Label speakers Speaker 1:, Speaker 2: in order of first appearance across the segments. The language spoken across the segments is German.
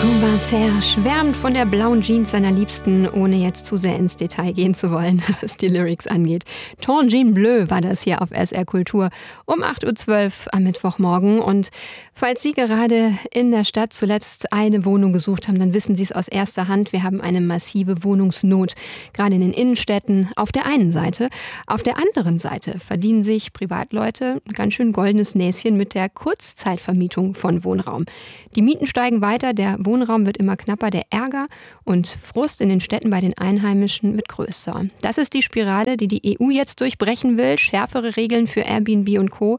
Speaker 1: Combeferre schwärmt von der blauen Jeans seiner Liebsten, ohne jetzt zu sehr ins Detail gehen zu wollen, was die Lyrics angeht. Ton Jean Bleu war das hier auf SR Kultur um 8.12 Uhr am Mittwochmorgen. Und falls Sie gerade in der Stadt zuletzt eine Wohnung gesucht haben, dann wissen Sie es aus erster Hand. Wir haben eine massive Wohnungsnot, gerade in den Innenstädten auf der einen Seite. Auf der anderen Seite verdienen sich Privatleute ein ganz schön goldenes Näschen mit der Kurzzeitvermietung von Wohnraum. Die Mieten steigen weiter, der Wohnraum wird immer knapper, der Ärger und Frust in den Städten bei den Einheimischen wird größer. Das ist die Spirale, die die EU jetzt durchbrechen will. Schärfere Regeln für Airbnb und Co.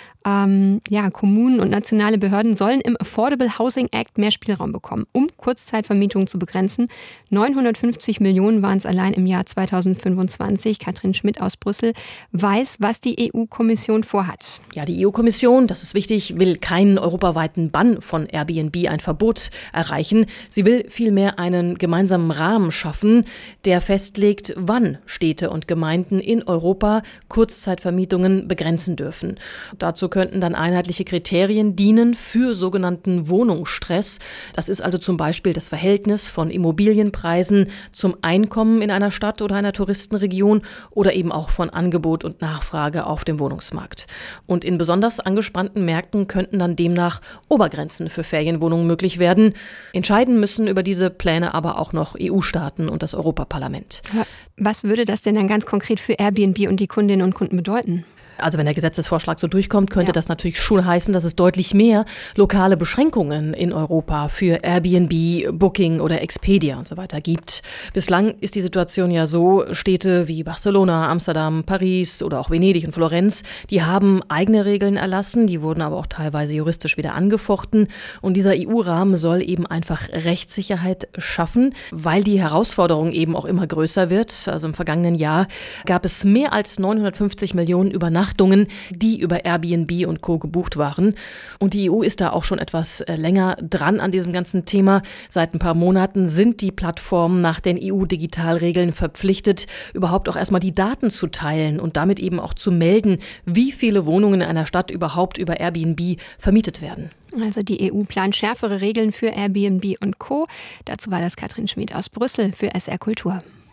Speaker 1: Kommunen und nationale Behörden sollen im Affordable Housing Act mehr Spielraum bekommen, um Kurzzeitvermietungen zu begrenzen. 950 Millionen waren es allein im Jahr 2025. Katrin Schmidt aus Brüssel weiß, was die EU-Kommission vorhat.
Speaker 2: Ja, die EU-Kommission, das ist wichtig, will keinen europaweiten Bann von Airbnb, ein Verbot erreichen. Sie will vielmehr einen gemeinsamen Rahmen schaffen, der festlegt, wann Städte und Gemeinden in Europa Kurzzeitvermietungen begrenzen dürfen. Dazu könnten dann einheitliche Kriterien dienen für sogenannten Wohnungsstress. Das ist also zum Beispiel das Verhältnis von Immobilienpreisen zum Einkommen in einer Stadt oder einer Touristenregion oder eben auch von Angebot und Nachfrage auf dem Wohnungsmarkt. Und in besonders angespannten Märkten könnten dann demnach Obergrenzen für Ferienwohnungen möglich werden. Entscheiden müssen über diese Pläne aber auch noch EU-Staaten und das Europaparlament.
Speaker 1: Was würde das denn dann ganz konkret für Airbnb und die Kundinnen und Kunden bedeuten?
Speaker 2: Also wenn der Gesetzesvorschlag so durchkommt, könnte das natürlich schon heißen, dass es deutlich mehr lokale Beschränkungen in Europa für Airbnb, Booking oder Expedia und so weiter gibt. Bislang ist die Situation ja so, Städte wie Barcelona, Amsterdam, Paris oder auch Venedig und Florenz, die haben eigene Regeln erlassen, die wurden aber auch teilweise juristisch wieder angefochten. Und dieser EU-Rahmen soll eben einfach Rechtssicherheit schaffen, weil die Herausforderung eben auch immer größer wird. Also im vergangenen Jahr gab es mehr als 950 Millionen Übernachtungen, die über Airbnb und Co. gebucht waren. Und die EU ist da auch schon etwas länger dran an diesem ganzen Thema. Seit ein paar Monaten sind die Plattformen nach den EU-Digitalregeln verpflichtet, überhaupt auch erstmal die Daten zu teilen und damit eben auch zu melden, wie viele Wohnungen in einer Stadt überhaupt über Airbnb vermietet werden.
Speaker 1: Also die EU plant schärfere Regeln für Airbnb und Co. Dazu war das Katrin Schmidt aus Brüssel für SR Kultur.